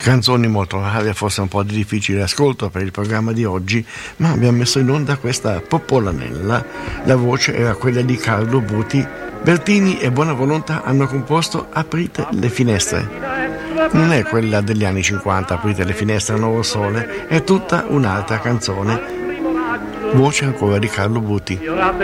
Canzoni molto rare, forse un po' di difficile ascolto per il programma di oggi, ma abbiamo messo in onda questa Popolanella. La voce era quella di Carlo Buti. Bertini e Buona Volontà hanno composto Aprite le finestre. Non è quella degli anni 50, Aprite le finestre, Nuovo Sole, è tutta un'altra canzone. Voce ancora di Carlo Buti.